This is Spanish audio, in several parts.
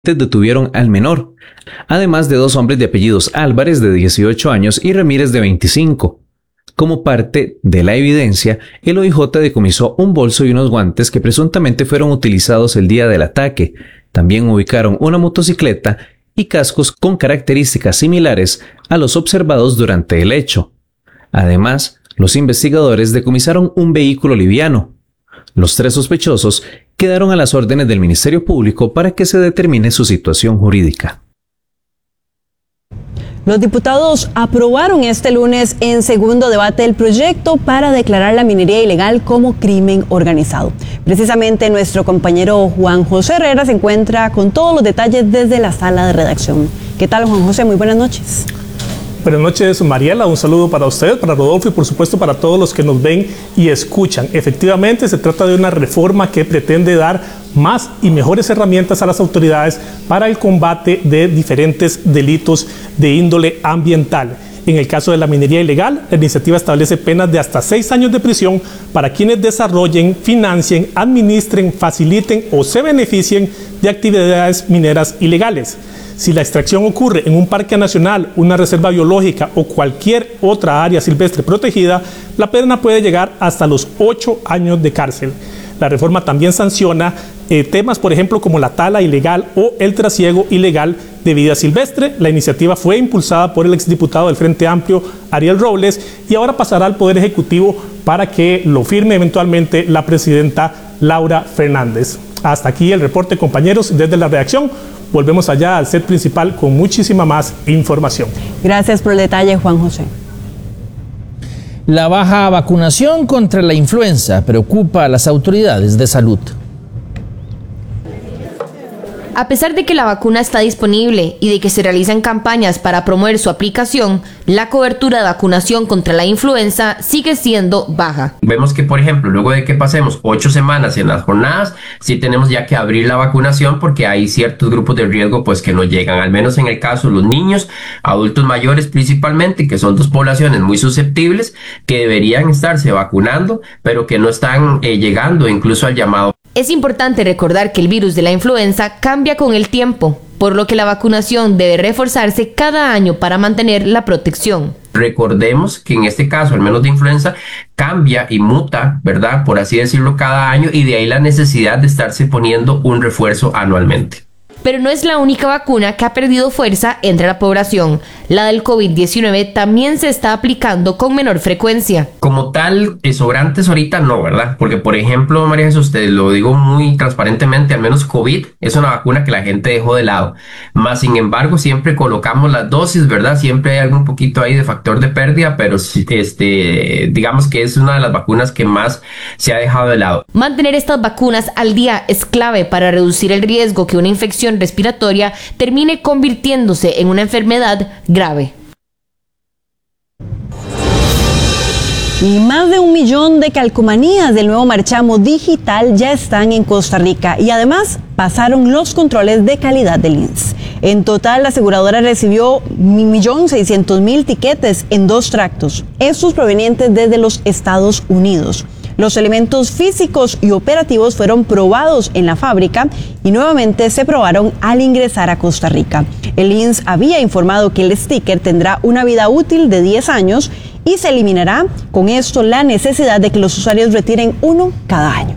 detuvieron al menor, además de 2 hombres de apellidos Álvarez de 18 años y Ramírez de 25. Como parte de la evidencia, el OIJ decomisó un bolso y unos guantes que presuntamente fueron utilizados el día del ataque. También ubicaron una motocicleta y cascos con características similares a los observados durante el hecho. Además, los investigadores decomisaron un vehículo liviano. Los 3 sospechosos quedaron a las órdenes del Ministerio Público para que se determine su situación jurídica. Los diputados aprobaron este lunes en segundo debate el proyecto para declarar la minería ilegal como crimen organizado. Precisamente nuestro compañero Juan José Herrera se encuentra con todos los detalles desde la sala de redacción. ¿Qué tal, Juan José? Muy buenas noches. Buenas noches, Mariela. Un saludo para usted, para Rodolfo y por supuesto para todos los que nos ven y escuchan. Efectivamente, se trata de una reforma que pretende dar más y mejores herramientas a las autoridades para el combate de diferentes delitos de índole ambiental. En el caso de la minería ilegal, la iniciativa establece penas de hasta 6 años de prisión para quienes desarrollen, financien, administren, faciliten o se beneficien de actividades mineras ilegales. Si la extracción ocurre en un parque nacional, una reserva biológica o cualquier otra área silvestre protegida, la pena puede llegar hasta los 8 años de cárcel. La reforma también sanciona temas, por ejemplo, como la tala ilegal o el trasiego ilegal de vida silvestre. La iniciativa fue impulsada por el exdiputado del Frente Amplio, Ariel Robles, y ahora pasará al Poder Ejecutivo para que lo firme eventualmente la presidenta Laura Fernández. Hasta aquí el reporte, compañeros, desde la redacción. Volvemos allá al set principal con muchísima más información. Gracias por el detalle, Juan José. La baja vacunación contra la influenza preocupa a las autoridades de salud. A pesar de que la vacuna está disponible y de que se realizan campañas para promover su aplicación, la cobertura de vacunación contra la influenza sigue siendo baja. Vemos que, por ejemplo, luego de que pasemos 8 semanas en las jornadas, sí tenemos ya que abrir la vacunación porque hay ciertos grupos de riesgo pues que no llegan, al menos en el caso de los niños, adultos mayores principalmente, que son 2 poblaciones muy susceptibles que deberían estarse vacunando, pero que no están llegando incluso al llamado. Es importante recordar que el virus de la influenza cambia con el tiempo, por lo que la vacunación debe reforzarse cada año para mantener la protección. Recordemos que en este caso, al menos de influenza, cambia y muta, ¿verdad? Por así decirlo, cada año, y de ahí la necesidad de estarse poniendo un refuerzo anualmente. Pero no es la única vacuna que ha perdido fuerza entre la población. La del COVID-19 también se está aplicando con menor frecuencia. Como tal, sobrantes ahorita no, ¿verdad? Porque, por ejemplo, María Jesús, te lo digo muy transparentemente, al menos COVID es una vacuna que la gente dejó de lado. Más sin embargo, siempre colocamos las dosis, ¿verdad? Siempre hay algún poquito ahí de factor de pérdida, pero digamos que es una de las vacunas que más se ha dejado de lado. Mantener estas vacunas al día es clave para reducir el riesgo que una infección respiratoria termine convirtiéndose en una enfermedad grave. Y más de 1 millón de calcomanías del nuevo marchamo digital ya están en Costa Rica y además pasaron los controles de calidad del INS. En total, la aseguradora recibió 1.600.000 tiquetes en 2 tractos, estos provenientes desde los Estados Unidos. Los elementos físicos y operativos fueron probados en la fábrica y nuevamente se probaron al ingresar a Costa Rica. El INS había informado que el sticker tendrá una vida útil de 10 años y se eliminará con esto la necesidad de que los usuarios retiren uno cada año.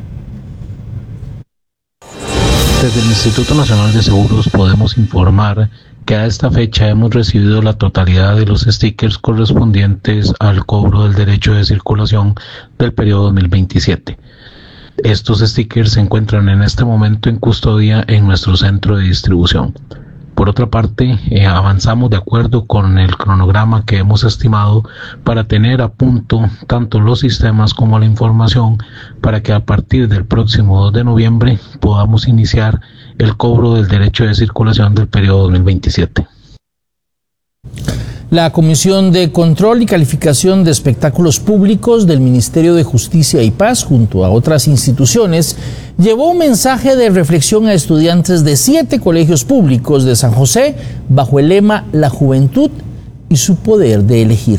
Desde el Instituto Nacional de Seguros podemos informar que a esta fecha hemos recibido la totalidad de los stickers correspondientes al cobro del derecho de circulación del periodo 2027. Estos stickers se encuentran en este momento en custodia en nuestro centro de distribución. Por otra parte, avanzamos de acuerdo con el cronograma que hemos estimado para tener a punto tanto los sistemas como la información para que a partir del próximo 2 de noviembre podamos iniciar el cobro del derecho de circulación del periodo 2027. La Comisión de Control y Calificación de Espectáculos Públicos del Ministerio de Justicia y Paz, junto a otras instituciones, llevó un mensaje de reflexión a estudiantes de 7 colegios públicos de San José bajo el lema La Juventud y su poder de elegir.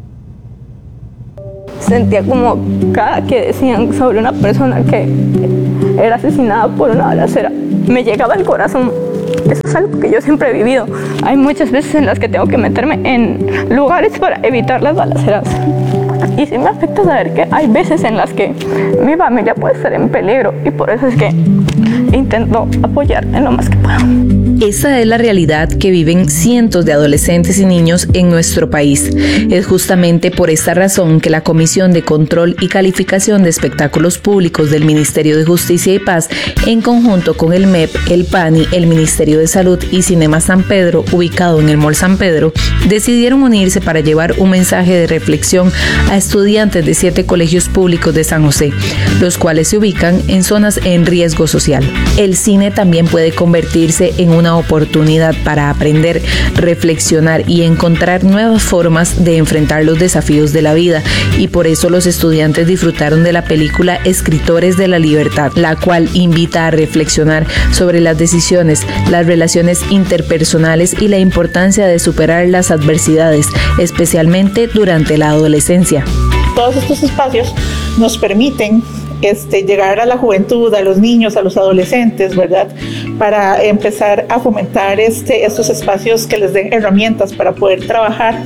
Sentía como cada que decían sobre una persona que era asesinada por una balacera, me llegaba al corazón eso es algo que yo siempre he vivido. Hay muchas veces en las que tengo que meterme en lugares para evitar las balaceras. Y sí me afecta saber que hay veces en las que mi familia puede estar en peligro y por eso es que intento apoyar en lo más que puedo. Esa es la realidad que viven cientos de adolescentes y niños en nuestro país. Es justamente por esta razón que la Comisión de Control y Calificación de Espectáculos Públicos del Ministerio de Justicia y Paz, en conjunto con el MEP, el PANI, el Ministerio de Salud y Cinema San Pedro, ubicado en el Mall San Pedro, decidieron unirse para llevar un mensaje de reflexión a estudiantes de 7 colegios públicos de San José, los cuales se ubican en zonas en riesgo social. El cine también puede convertirse en una oportunidad para aprender, reflexionar y encontrar nuevas formas de enfrentar los desafíos de la vida, y por eso los estudiantes disfrutaron de la película Escritores de la Libertad, la cual invita a reflexionar sobre las decisiones, las relaciones interpersonales y la importancia de superar las adversidades, especialmente durante la adolescencia. Todos estos espacios nos permiten llegar a la juventud, a los niños, a los adolescentes, ¿verdad? Para empezar a fomentar estos espacios que les den herramientas para poder trabajar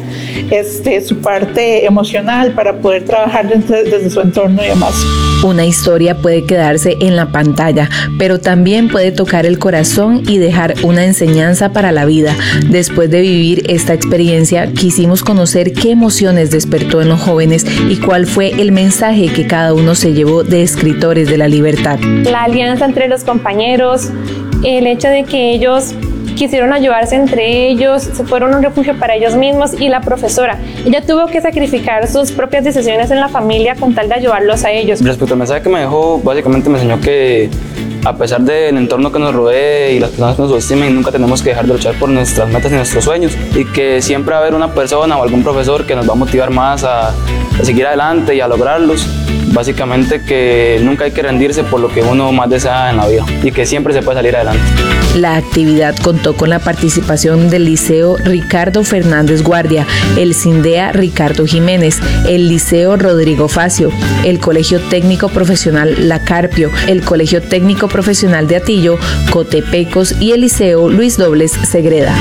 su parte emocional, para poder trabajar desde su entorno y demás. Una historia puede quedarse en la pantalla, pero también puede tocar el corazón y dejar una enseñanza para la vida. Después de vivir esta experiencia, quisimos conocer qué emociones despertó en los jóvenes y cuál fue el mensaje que cada uno se llevó de Escritores de la Libertad. La alianza entre los compañeros, el hecho de que ellos quisieron ayudarse entre ellos, se fueron un refugio para ellos mismos, y la profesora, ella tuvo que sacrificar sus propias decisiones en la familia con tal de ayudarlos a ellos. Respecto al mensaje que me dejó, básicamente me enseñó que a pesar del entorno que nos rodee y las personas que nos subestimen, nunca tenemos que dejar de luchar por nuestras metas y nuestros sueños, y que siempre va a haber una persona o algún profesor que nos va a motivar más a seguir adelante y a lograrlos. Básicamente que nunca hay que rendirse por lo que uno más desea en la vida y que siempre se puede salir adelante. La actividad contó con la participación del Liceo Ricardo Fernández Guardia, el Cindea Ricardo Jiménez, el Liceo Rodrigo Facio, el Colegio Técnico Profesional La Carpio, el Colegio Técnico Profesional de Atillo, Cotepecos y el Liceo Luis Dobles Segreda.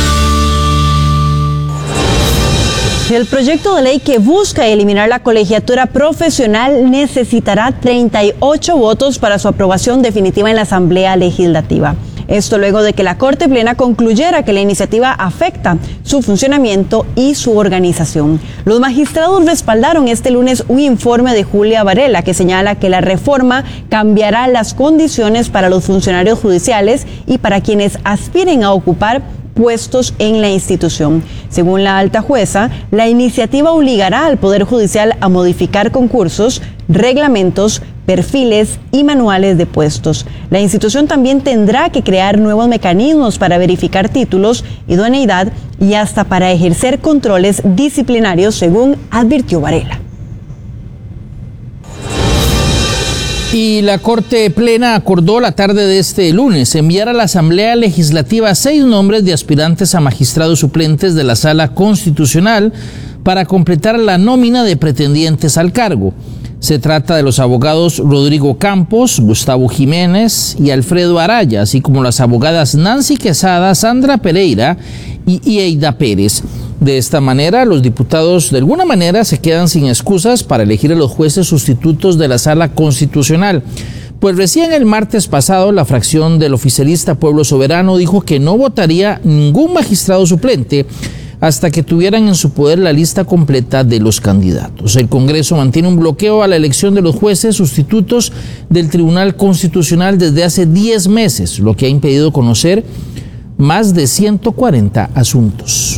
El proyecto de ley que busca eliminar la colegiatura profesional necesitará 38 votos para su aprobación definitiva en la Asamblea Legislativa. Esto luego de que la Corte Plena concluyera que la iniciativa afecta su funcionamiento y su organización. Los magistrados respaldaron este lunes un informe de Julia Varela que señala que la reforma cambiará las condiciones para los funcionarios judiciales y para quienes aspiren a ocupar puestos en la institución. Según la alta jueza, la iniciativa obligará al Poder Judicial a modificar concursos, reglamentos, perfiles y manuales de puestos. La institución también tendrá que crear nuevos mecanismos para verificar títulos, idoneidad y hasta para ejercer controles disciplinarios, según advirtió Varela. Y la Corte Plena acordó la tarde de este lunes enviar a la Asamblea Legislativa 6 nombres de aspirantes a magistrados suplentes de la Sala Constitucional para completar la nómina de pretendientes al cargo. Se trata de los abogados Rodrigo Campos, Gustavo Jiménez y Alfredo Araya, así como las abogadas Nancy Quesada, Sandra Pereira y Eida Pérez. De esta manera, los diputados de alguna manera se quedan sin excusas para elegir a los jueces sustitutos de la Sala Constitucional. Pues recién el martes pasado, la fracción del oficialista Pueblo Soberano dijo que no votaría ningún magistrado suplente hasta que tuvieran en su poder la lista completa de los candidatos. El Congreso mantiene un bloqueo a la elección de los jueces sustitutos del Tribunal Constitucional desde hace 10 meses, lo que ha impedido conocer más de 140 asuntos.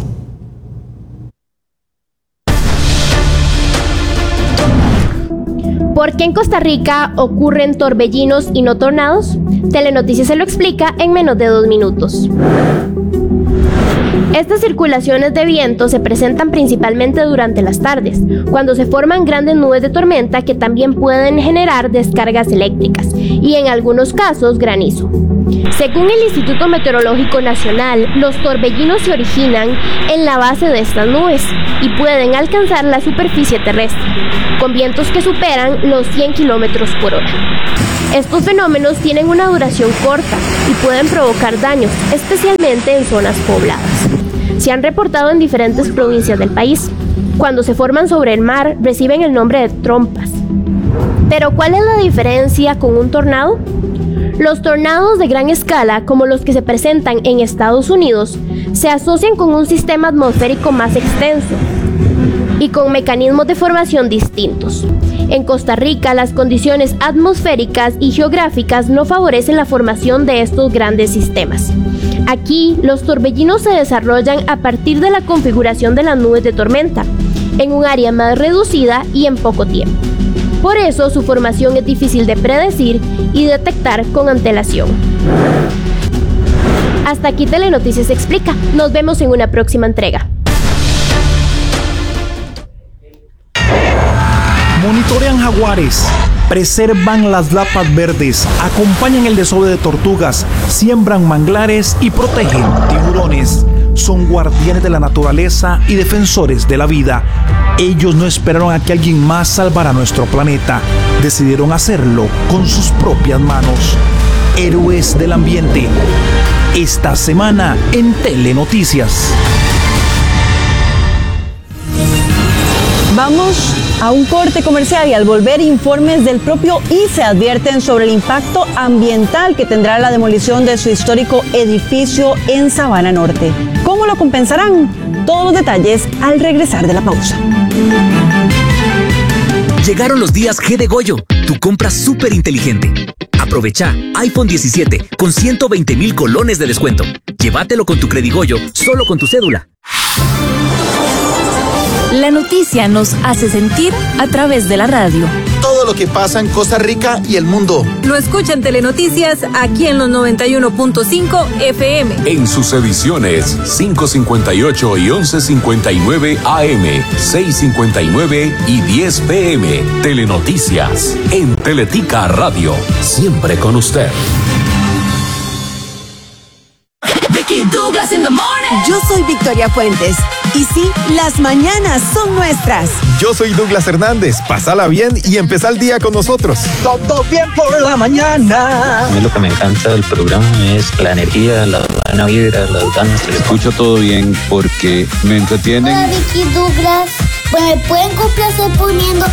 ¿Por qué en Costa Rica ocurren torbellinos y no tornados? Telenoticias se lo explica en menos de 2 minutos. Estas circulaciones de viento se presentan principalmente durante las tardes, cuando se forman grandes nubes de tormenta que también pueden generar descargas eléctricas y en algunos casos granizo. Según el Instituto Meteorológico Nacional, los torbellinos se originan en la base de estas nubes y pueden alcanzar la superficie terrestre, con vientos que superan los 100 kilómetros por hora. Estos fenómenos tienen una duración corta y pueden provocar daños, especialmente en zonas pobladas. Se han reportado en diferentes provincias del país. Cuando se forman sobre el mar, reciben el nombre de trompas. Pero, ¿cuál es la diferencia con un tornado? Los tornados de gran escala, como los que se presentan en Estados Unidos, se asocian con un sistema atmosférico más extenso y con mecanismos de formación distintos. En Costa Rica, las condiciones atmosféricas y geográficas no favorecen la formación de estos grandes sistemas. Aquí, los torbellinos se desarrollan a partir de la configuración de las nubes de tormenta, en un área más reducida y en poco tiempo. Por eso, su formación es difícil de predecir y detectar con antelación. Hasta aquí Telenoticias Explica. Nos vemos en una próxima entrega. Monitorean jaguares, preservan las lapas verdes, acompañan el desove de tortugas, siembran manglares y protegen tiburones. Son guardianes de la naturaleza y defensores de la vida. Ellos no esperaron a que alguien más salvara nuestro planeta. Decidieron hacerlo con sus propias manos. Héroes del ambiente. Esta semana en Telenoticias. Vamos a un corte comercial y al volver informes del propio ICE advierten sobre el impacto ambiental que tendrá la demolición de su histórico edificio en Sabana Norte. ¿Cómo lo compensarán? Todos los detalles al regresar de la pausa. Llegaron los días G de Goyo, tu compra súper inteligente. Aprovecha iPhone 17 con 120,000 colones de descuento. Llévatelo con tu Credigoyo, solo con tu cédula. La noticia nos hace sentir a través de la radio. Todo lo que pasa en Costa Rica y el mundo. Lo escuchan Telenoticias aquí en los 91.5 FM. En sus ediciones 5:58 y 11:59 AM, 6:59 y 10 PM. Telenoticias en Teletica Radio. Siempre con usted. Yo soy Victoria Fuentes. Y sí, las mañanas son nuestras. Yo soy Douglas Hernández. Pásala bien y empezá el día con nosotros. Todo bien por la mañana. A mí lo que me encanta del programa es la energía, la buena vibra, las ganas. Escucho todo bien porque me entretienen. Hola, Vicky Douglas. Me pueden complacer poniendo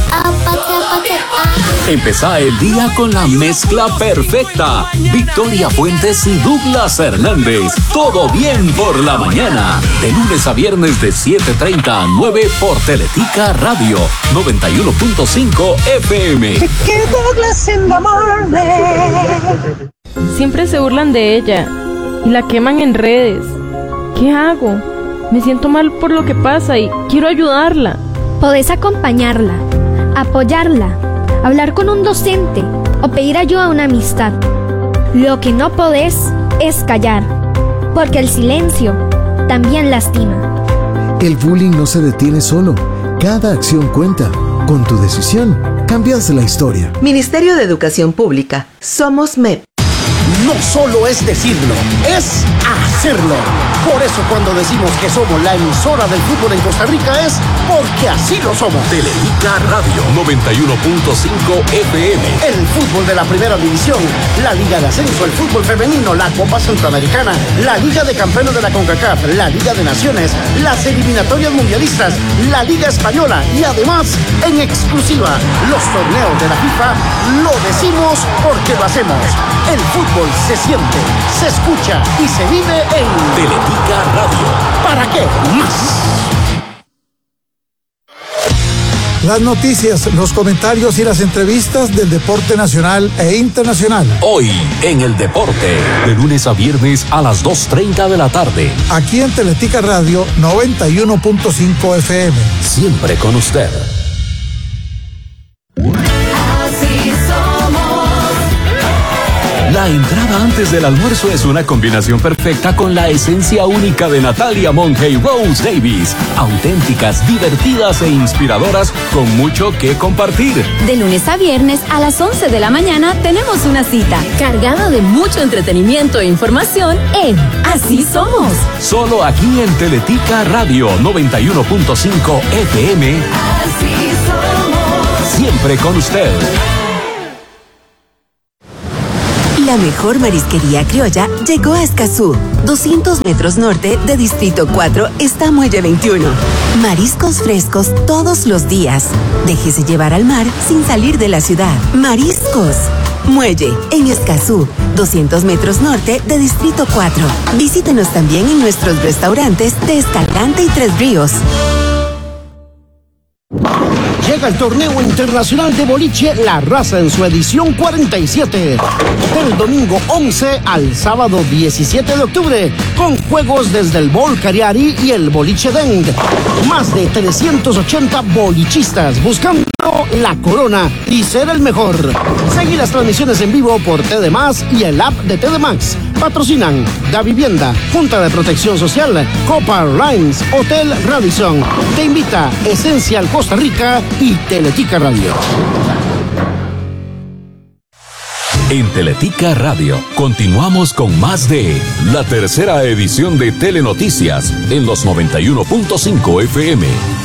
Empezá el día con la mezcla perfecta. Victoria Fuentes y Douglas Hernández. Todo bien por la mañana. De lunes a viernes de 7:30 a 9 por Teletica Radio 91.5 FM. Douglas in the morning. Siempre se burlan de ella y la queman en redes. ¿Qué hago? Me siento mal por lo que pasa y quiero ayudarla. Podés acompañarla, apoyarla, hablar con un docente o pedir ayuda a una amistad. Lo que no podés es callar, porque el silencio también lastima. El bullying no se detiene solo. Cada acción cuenta. Con tu decisión, cambias la historia. Ministerio de Educación Pública. Somos MEP. No solo es decirlo, es hacerlo. Por eso cuando decimos que somos la emisora del fútbol en Costa Rica es porque así lo somos. Teletica Radio 91.5 FM. El fútbol de la primera división, la Liga de Ascenso, el fútbol femenino, la Copa Centroamericana, la Liga de Campeones de la CONCACAF, la Liga de Naciones, las eliminatorias mundialistas, la Liga Española y además, en exclusiva, los torneos de la FIFA, lo decimos porque lo hacemos. El fútbol se siente, se escucha y se vive en Teletica Radio. ¿Para qué más? Las noticias, los comentarios y las entrevistas del deporte nacional e internacional. Hoy en el deporte, de lunes a viernes a las 2:30 de la tarde. Aquí en Teletica Radio 91.5 FM. Siempre con usted. La entrada antes del almuerzo es una combinación perfecta con la esencia única de Natalia Monge y Rose Davis. Auténticas, divertidas e inspiradoras con mucho que compartir. De lunes a viernes a las 11 de la mañana tenemos una cita cargada de mucho entretenimiento e información en Así Somos. Solo aquí en Teletica Radio 91.5 FM. Así somos. Siempre con usted. La mejor marisquería criolla llegó a Escazú. 200 metros norte de Distrito 4 está Muelle 21. Mariscos frescos todos los días. Déjese llevar al mar sin salir de la ciudad. Mariscos. Muelle, en Escazú, 200 metros norte de Distrito 4. Visítenos también en nuestros restaurantes de Escalante y Tres Ríos. Llega el torneo internacional de boliche La Raza en su edición 47. Del domingo 11 al sábado 17 de octubre, con juegos desde el Bol Cariari y el Boliche Deng. Más de 380 bolichistas buscando la corona y ser el mejor. Seguí las transmisiones en vivo por TD Más y el app de TD Max. Patrocinan Da Vivienda, Junta de Protección Social, Copa Airlines, Hotel Radisson. Te invita Esencial Costa Rica y Teletica Radio. En Teletica Radio continuamos con más de la tercera edición de Telenoticias en los 91.5 FM.